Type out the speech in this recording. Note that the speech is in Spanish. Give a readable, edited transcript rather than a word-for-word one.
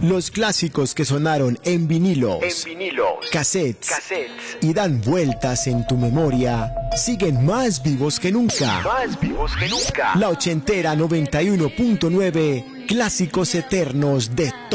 Los clásicos que sonaron en vinilos, cassettes y dan vueltas en tu memoria siguen más vivos que nunca. La ochentera 91.9, clásicos eternos de